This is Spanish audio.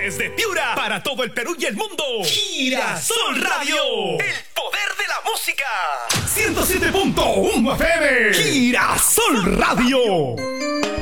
Desde Piura, para todo el Perú y el mundo. Girasol Radio. El poder de la música. 107.1 FM. Girasol Radio.